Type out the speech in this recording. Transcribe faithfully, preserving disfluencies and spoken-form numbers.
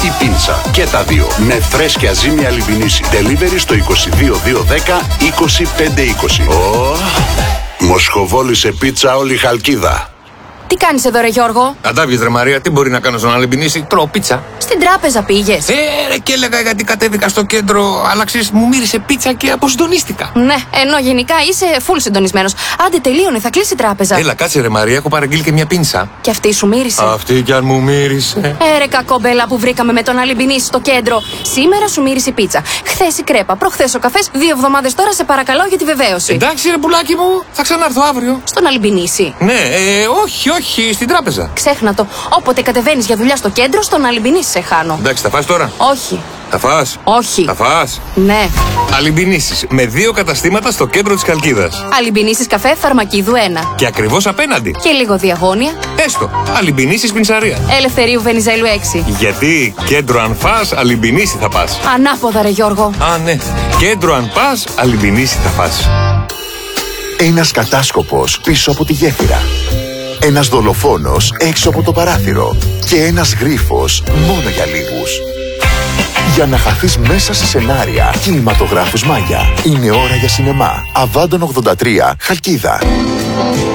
ή πίτσα. Και τα δύο με φρέσκια ζύμη Αλιμπινίση. Delivery στο είκοσι δύο δύο δέκα είκοσι πέντε είκοσι. Ω, μοσχοβόλησε πίτσα όλη η Χαλκίδα. Τι κάνεις εδώ, ρε Γιώργο? Αντάβιες, ρε Μαρία, τι μπορεί να κάνω στον Αλιμπινίση? Τρώω πίτσα. Στην τράπεζα πήγες? Ε, ρε, και έλεγα γιατί κατέβηκα στο κέντρο, αλλά ξέρεις, μου μύρισε πίτσα και αποσυντονίστηκα. Ναι, ενώ γενικά είσαι full συντονισμένος. Άντε, τελείωνε, θα κλείσει η τράπεζα. Έλα, κάτσε, ρε Μαρία, έχω παραγγείλει και μια πίνσα. Και αυτή σου μύρισε? Αυτή κι αν μου μύρισε. Ε, ρε κακόμπελα που βρήκαμε με τον Αλιμπινίση στο κέντρο. Σήμερα σου μύρισε η πίτσα. Χθες η κρέπα, προχθές ο καφές. Δύο εβδομάδες τώρα σε παρακαλώ για τη βεβαίωση. Εντάξει, ρε πουλάκι μου, θα ξανάρθω αύριο. Στον Αλιμπινίση? Ναι, ε, όχι, όχι, στην τράπεζα. Ξέχνα το. Όποτε κατεβαίνεις για δουλειά στο κέντρο, στον Αλιμπινίση σε χάνω. Εντάξει, θα φας τώρα? Όχι. Θα φας? Όχι. Θα φας? Ναι. Αλιμπινίσεις με δύο καταστήματα στο κέντρο της Χαλκίδας. Αλιμπινίσεις καφέ Φαρμακίδου ένα. Και ακριβώς απέναντι. Και λίγο διαγώνια. Έστω. Αλιμπινίσεις Πινσαρία. Ελευθερίου Βενιζέλου έξι. Γιατί κέντρο αν φας, Αλιμπινίση θα πας. Ανάποδα, ρε Γιώργο. Α, ναι. Κέντρο αν πας, Αλιμπινίση θα πας. Ένας κατάσκοπος πίσω από τη γέφυρα. Ένας δολοφόνος έξω από το παράθυρο. Και ένας γρίφος μόνο για λίγους. Για να χαθείς μέσα σε σενάρια κινηματογράφους Μάγια. Είναι ώρα για σινεμά. Αβάντων ογδόντα τρία, Χαλκίδα.